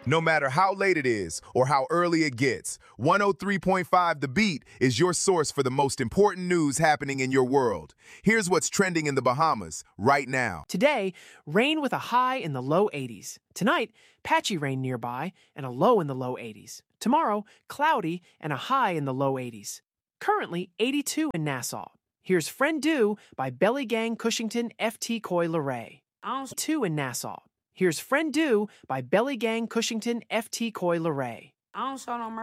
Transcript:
No matter how late it is or how early it gets, 103.5 The Beat is your source for the most important news happening in your world. Here's what's trending in the Bahamas right now. Today, rain with a high in the low 80s. Tonight, patchy rain nearby and a low in the low 80s. Tomorrow, cloudy and a high in the low 80s. Currently, 82 in Nassau. Here's Friend Do by Belly Gang Cushington FT Coy Leray. 2 in Nassau. Here's Friend Do by Belly Gang Cushington FT Coy Leray. I don't show no mercy.